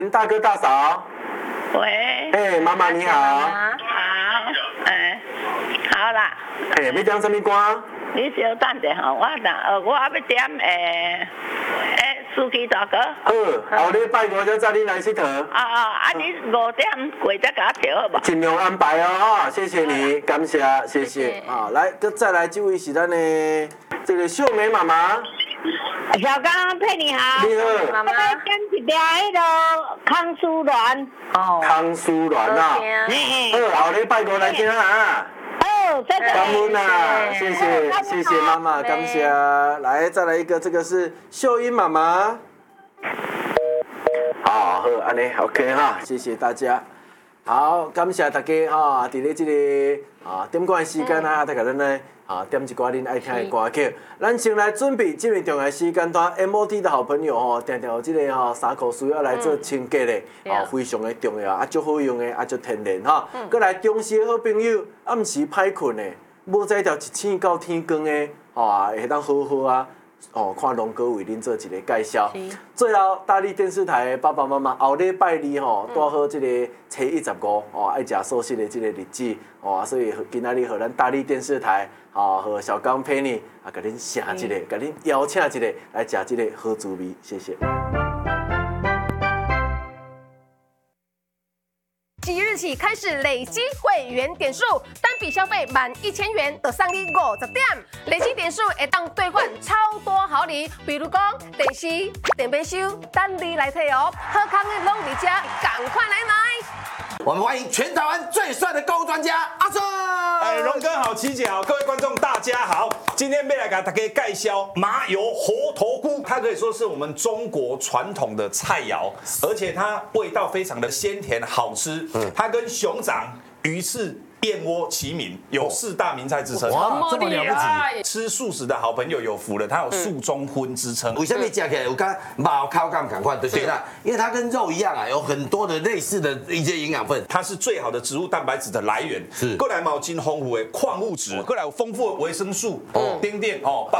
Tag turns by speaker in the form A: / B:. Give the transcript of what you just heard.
A: 大哥大嫂，
B: 喂，
A: 哎，妈妈你好，
B: 好，好啦，
A: 哎，要点什么歌？
B: 你稍等一下，我要点司机大哥。
A: 好，后礼拜五才载你来佚佗。
B: 你5点过才给我调好不？
A: 尽量安排哦，哈，谢谢你，感谢，谢谢。啊，来，再来这位是咱的这个秀梅妈妈。
C: 小刚佩你好，
A: 你好，
C: 妈妈。我点一条迄个康苏鸾。
A: 哦。康苏鸾啊。好，后礼拜五来听啊。感恩啊，谢谢妈妈，感谢。来，再来一个，这个是秀英妈妈。好，安尼 OK 哈，谢谢大家。好，感谢大家哈，伫咧这个点歌的时间啊，大家咱呢点一寡恁爱听的歌曲。咱先来准备这段重要时间段 MOD 的好朋友吼，定定有这个衫裤需要来做清洁的，非常的重要，足好用的，足天然哈。过来中视的好朋友，暗时歹困的，要这条一醒到天光的，会当好好啊。看龙哥为恁做一个介绍。最后，大力电视台的爸爸妈妈，后礼拜二吼，带好这个初15爱食素食的这个日子所以今仔日和咱大力电视台和小刚陪你甲恁请一个，甲恁邀请一个来食这个好滋味，谢谢。
D: 即日起开始累积会员点数，单笔消费满1000元就送你50点，累积点数会当兑换超多好礼，比如讲电视、电冰箱，等你来摕哦。好康的拢伫遮，赶快来买！
E: 我们欢迎全台湾最帅的购物专家阿顺。
F: 荣哥好，琪姐好，各位观众大家好。今天要来给大家介绍麻油猴头菇，它可以说是我们中国传统的菜肴，而且它味道非常的鲜甜好吃。它跟熊掌、鱼翅、燕窝齐名，有4大名菜之称。
E: 哇，这么了不起！
F: 吃素食的好朋友有福了，它有素中荤之称。
E: 为什么吃起来有跟毛口感赶快？对啦，因为它跟肉一样有很多的类似的一些营养分。
F: 它是最好的植物蛋白质的来源，是。过来毛巾丰富的矿物质，过来有丰富的维生素，丁